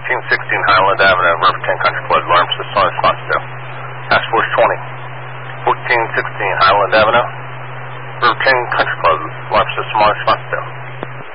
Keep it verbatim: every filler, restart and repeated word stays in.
fourteen sixteen Highland Avenue, Riverton Country Club, alarm system response to. Task Force twenty. fourteen sixteen Highland Avenue, Riverton Country Club, alarm system response to.